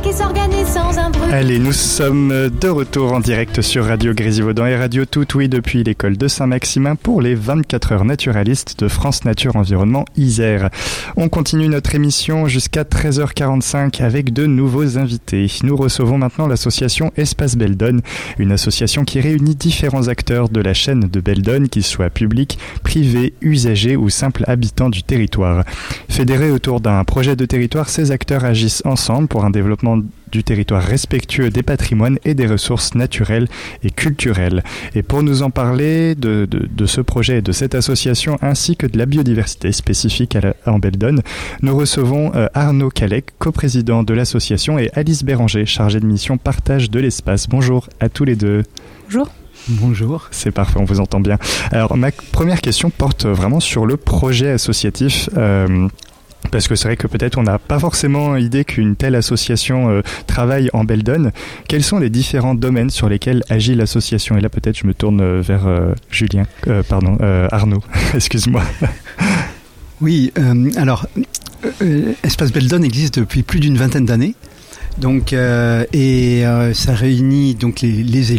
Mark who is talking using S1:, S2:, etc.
S1: qui s'organise sans un bruit.
S2: Allez, nous sommes de retour en direct sur Radio Grésivaudan et Radio Toutouille depuis l'école de Saint-Maximin pour les 24 heures naturalistes de France Nature Environnement Isère. On continue notre émission jusqu'à 13h45 avec de nouveaux invités. Nous recevons maintenant l'association Espace Beldonne, une association qui réunit différents acteurs de la chaîne de Beldonne, qu'ils soient publics, privés, usagers ou simples habitants du territoire. Fédérés autour d'un projet de territoire, ces acteurs agissent ensemble pour un développement du territoire respectueux des patrimoines et des ressources naturelles et culturelles. Et pour nous en parler de ce projet et de cette association ainsi que de la biodiversité spécifique en Beldonne, nous recevons Arnaud Calec, coprésident de l'association, et Alice Béranger, chargée de mission partage de l'espace. Bonjour à tous les deux.
S3: Bonjour.
S4: Bonjour.
S2: C'est parfait, on vous entend bien. Alors ma première question porte vraiment sur le projet associatif. Parce que c'est vrai que peut-être on n'a pas forcément idée qu'une telle association travaille en Beldonne. Quels sont les différents domaines sur lesquels agit l'association ? Et là peut-être je me tourne vers Arnaud, excuse-moi.
S4: Oui, Espace Beldonne existe depuis plus d'une vingtaine d'années. Donc, ça réunit donc les élus